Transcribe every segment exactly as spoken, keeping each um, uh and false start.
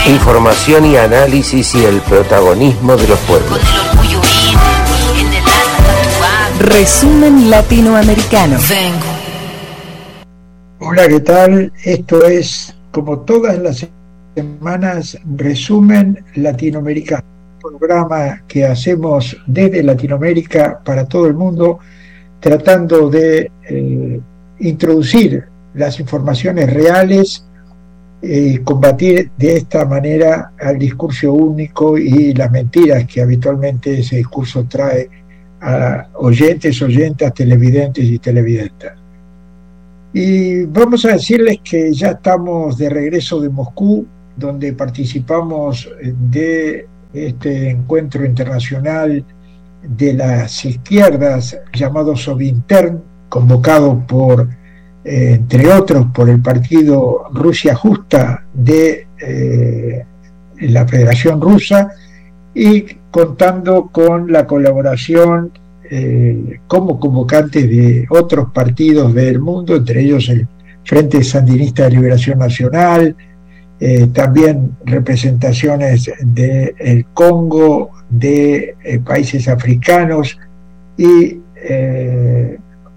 Información y análisis y el protagonismo de los pueblos. Resumen latinoamericano. Hola, ¿qué tal? Esto es, como todas las semanas, Resumen Latinoamericano, un programa que hacemos desde Latinoamérica para todo el mundo, tratando de eh, introducir las informaciones reales y eh, combatir de esta manera al discurso único y las mentiras que habitualmente ese discurso trae a oyentes, oyentas, televidentes y televidentas. Y vamos a decirles que ya estamos de regreso de Moscú, donde participamos de este encuentro internacional de las izquierdas llamado Sovintern, convocado por, eh, entre otros, por el partido Rusia Justa de eh, la Federación Rusa, y contando con la colaboración eh, como convocantes de otros partidos del mundo, entre ellos el Frente Sandinista de Liberación Nacional, eh, también representaciones del Congo, de eh, países africanos, y eh,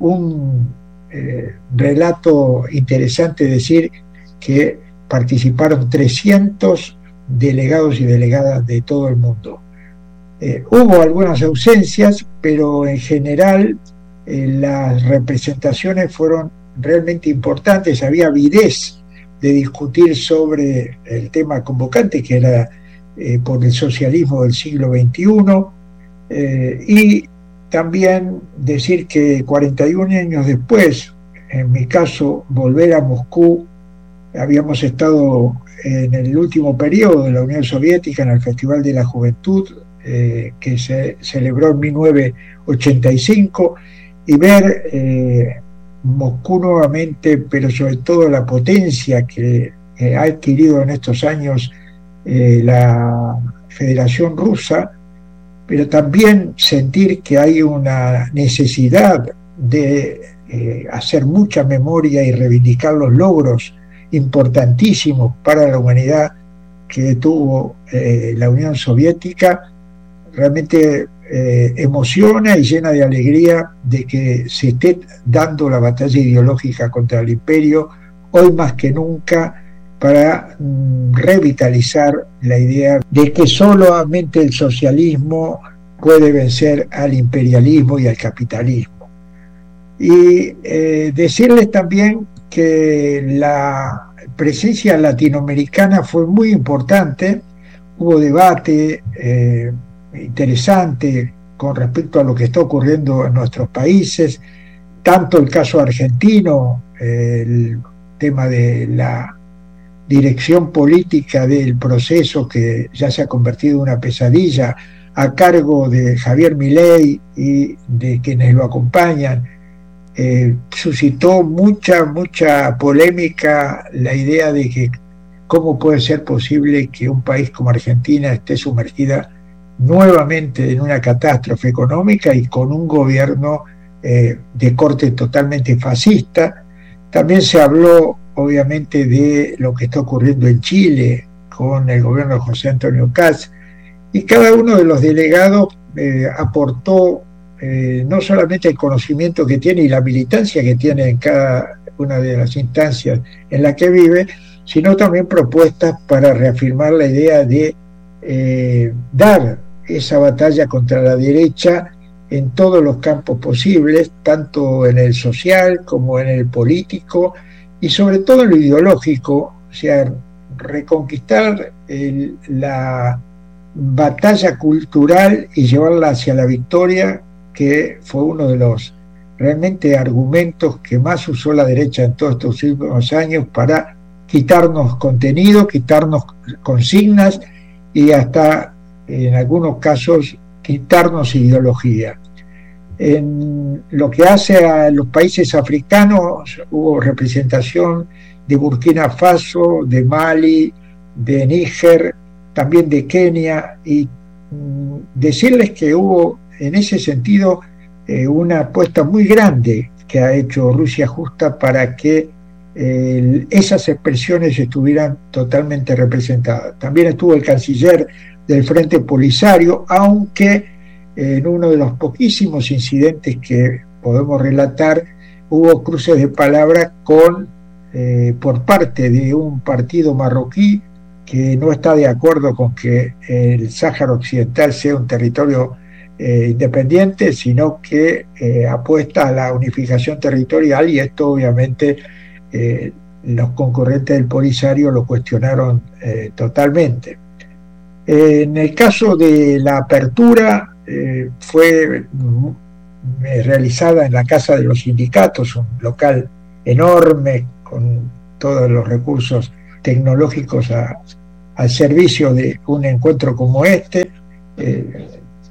un eh, relato interesante decir que participaron trescientos delegados y delegadas de todo el mundo. Eh, hubo algunas ausencias, pero en general eh, las representaciones fueron realmente importantes. Había avidez de discutir sobre el tema convocante, que era eh, por el socialismo del siglo veintiuno, eh, y también decir que cuarenta y un años después, en mi caso, volver a Moscú. Habíamos estado en el último periodo de la Unión Soviética en el Festival de la Juventud, eh, que se celebró en mil novecientos ochenta y cinco, y ver eh, Moscú nuevamente, pero sobre todo la potencia que eh, ha adquirido en estos años eh, la Federación Rusa, pero también sentir que hay una necesidad de eh, hacer mucha memoria y reivindicar los logros importantísimos para la humanidad que tuvo eh, la Unión Soviética, realmente eh, emociona y llena de alegría de que se esté dando la batalla ideológica contra el imperio, hoy más que nunca, para mm, revitalizar la idea de que solamente el socialismo puede vencer al imperialismo y al capitalismo. Y eh, decirles también que la presencia latinoamericana fue muy importante. Hubo debate eh, interesante con respecto a lo que está ocurriendo en nuestros países, tanto el caso argentino, eh, el tema de la dirección política del proceso que ya se ha convertido en una pesadilla a cargo de Javier Milei y de quienes lo acompañan. Eh, suscitó mucha, mucha polémica la idea de que cómo puede ser posible que un país como Argentina esté sumergida nuevamente en una catástrofe económica y con un gobierno eh, de corte totalmente fascista. También se habló, obviamente, de lo que está ocurriendo en Chile con el gobierno de José Antonio Kast, y cada uno de los delegados eh, aportó Eh, no solamente el conocimiento que tiene y la militancia que tiene en cada una de las instancias en la que vive, sino también propuestas para reafirmar la idea de eh, dar esa batalla contra la derecha en todos los campos posibles, tanto en el social como en el político y sobre todo en lo ideológico, o sea, reconquistar el, la batalla cultural y llevarla hacia la victoria, que fue uno de los realmente argumentos que más usó la derecha en todos estos últimos años para quitarnos contenido, quitarnos consignas y hasta, en algunos casos, quitarnos ideología. En lo que hace a los países africanos, hubo representación de Burkina Faso, de Mali, de Níger, también de Kenia, y mm, decirles que hubo en ese sentido eh, una apuesta muy grande que ha hecho Rusia Justa para que eh, esas expresiones estuvieran totalmente representadas. También estuvo el canciller del Frente Polisario, aunque en uno de los poquísimos incidentes que podemos relatar hubo cruces de palabras con eh, por parte de un partido marroquí que no está de acuerdo con que el Sáhara Occidental sea un territorio eh, independiente, sino que eh, apuesta a la unificación territorial, y esto obviamente eh, los concurrentes del Polisario lo cuestionaron eh, totalmente. Eh, en el caso de la apertura, eh, fue mm, realizada en la Casa de los Sindicatos, un local enorme con todos los recursos tecnológicos a, al servicio de un encuentro como este. Eh,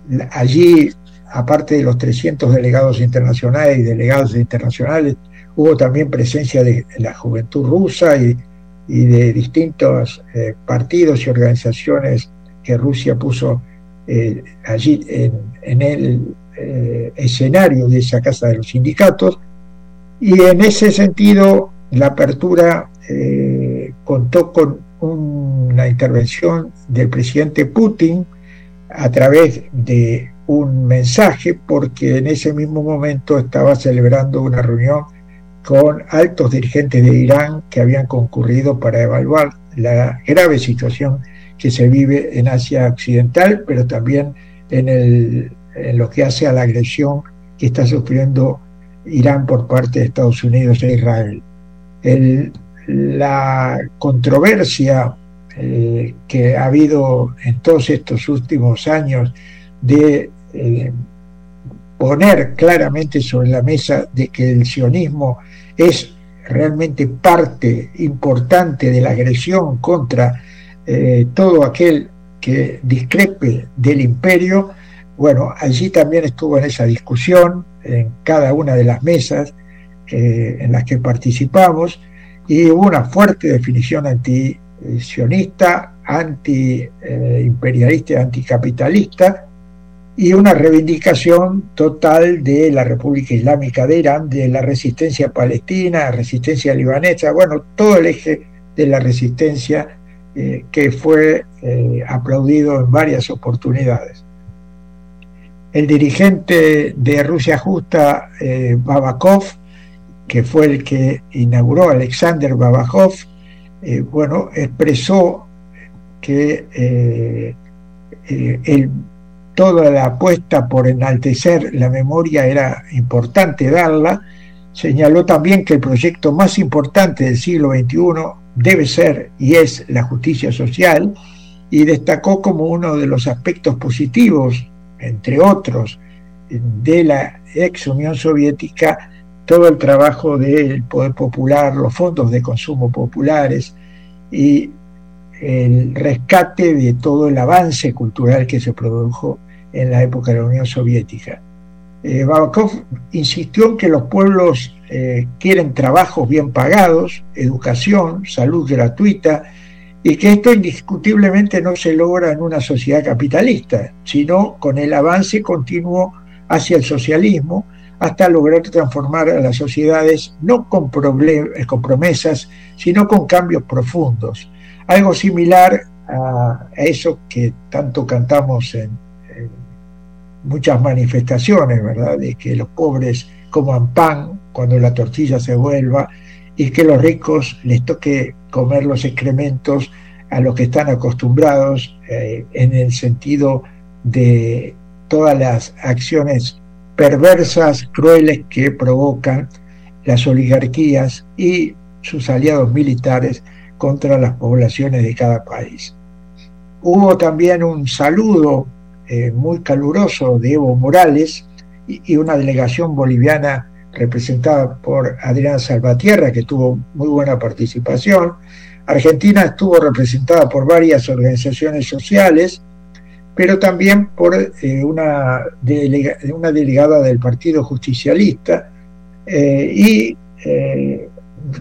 allí, aparte de los trescientos delegados internacionales y delegados internacionales, hubo también presencia de la juventud rusa y, y de distintos eh, partidos y organizaciones que Rusia puso eh, allí en, en el eh, escenario de esa Casa de los Sindicatos. Y en ese sentido, la apertura eh, contó con una intervención del presidente Putin a través de un mensaje, porque en ese mismo momento estaba celebrando una reunión con altos dirigentes de Irán que habían concurrido para evaluar la grave situación que se vive en Asia Occidental, pero también en, el, en lo que hace a la agresión que está sufriendo Irán por parte de Estados Unidos e Israel. El, la controversia eh, que ha habido en todos estos últimos años de eh, poner claramente sobre la mesa de que el sionismo es realmente parte importante de la agresión contra eh, todo aquel que discrepe del imperio. Bueno, allí también estuvo en esa discusión, en cada una de las mesas eh, en las que participamos, y hubo una fuerte definición anti-sionista, anti-imperialista y anticapitalista, y una reivindicación total de la República Islámica de Irán, de la resistencia palestina, resistencia libanesa, bueno, todo el eje de la resistencia eh, que fue eh, aplaudido en varias oportunidades. El dirigente de Rusia Justa, eh, Babakov, que fue el que inauguró, Alexander Babakov, eh, bueno, expresó que eh, eh, el toda la apuesta por enaltecer la memoria era importante darla. Señaló también que el proyecto más importante del siglo veintiuno debe ser y es la justicia social, y destacó como uno de los aspectos positivos, entre otros, de la ex Unión Soviética, todo el trabajo del poder popular, los fondos de consumo populares y el rescate de todo el avance cultural que se produjo en la época de la Unión Soviética. Eh, Babakov insistió en que los pueblos eh, quieren trabajos bien pagados, educación, salud gratuita, y que esto indiscutiblemente no se logra en una sociedad capitalista, sino con el avance continuo hacia el socialismo, hasta lograr transformar a las sociedades no con, problem- con promesas, sino con cambios profundos. Algo similar a, a eso que tanto cantamos en, en muchas manifestaciones, ¿verdad? De que los pobres coman pan cuando la tortilla se vuelva, y que los ricos les toque comer los excrementos a los que están acostumbrados, eh, en el sentido de todas las acciones perversas, crueles que provocan las oligarquías y sus aliados militares contra las poblaciones de cada país. Hubo también un saludo eh, muy caluroso de Evo Morales y, y una delegación boliviana representada por Adriana Salvatierra, que tuvo muy buena participación. Argentina estuvo representada por varias organizaciones sociales, pero también por eh, una, delega, una delegada del Partido Justicialista, eh, y eh,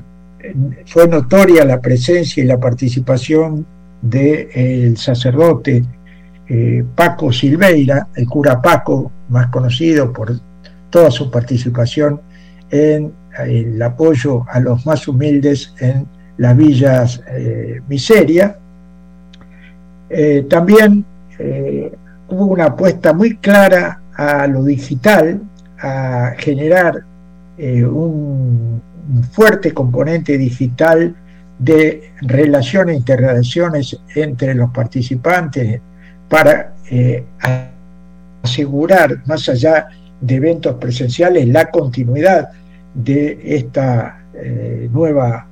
fue notoria la presencia y la participación del de sacerdote eh, Paco Silveira, el cura Paco, más conocido por toda su participación en el apoyo a los más humildes en las villas eh, miseria. Eh, también eh, hubo una apuesta muy clara a lo digital, a generar eh, un, un fuerte componente digital de relaciones e interrelaciones entre los participantes para eh, asegurar, más allá de eventos presenciales, la continuidad de esta eh, nueva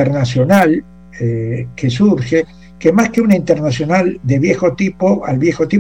internacional eh, que surge, que más que una internacional de viejo tipo, al viejo tipo